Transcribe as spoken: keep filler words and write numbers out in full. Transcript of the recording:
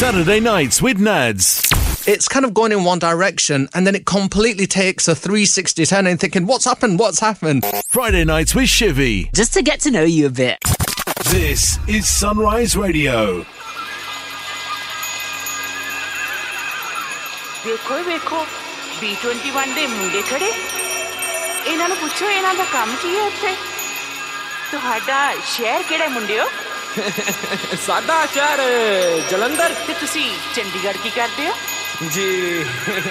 Saturday Nights with Nads. It's kind of going in one direction and then it completely takes a three sixty turn and thinking, what's happened? What's happened? Friday Nights with Shivy. Just to get to know you a bit. This is Sunrise Radio. ਦੇਖੋ ਵੇਖੋ B twenty-one ਦੇ ਮੁੰਡੇ ਖੜੇ ਇਹਨਾਂ ਨੂੰ ਪੁੱਛੋ ਇਹਨਾਂ ਦਾ ਕੰਮ ਕੀ ਹੈ ਇੱਥੇ ਤੁਹਾਡਾ ਸ਼ਹਿਰ ਕਿਹੜਾ ਮੁੰਡਿਓ ਸਾਡਾ ਸ਼ਹਿਰ ਜਲੰਧਰ ਤੇ ਤੁਸੀਂ ਚੰਡੀਗੜ੍ਹ ਕੀ ਕਰਦੇ ਹੋ ਜੀ